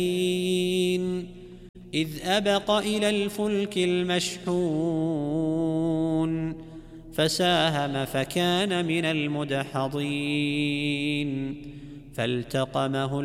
إذ أبق إلى الفلك المشحون فساهم فكان من المدحضين فالتقمه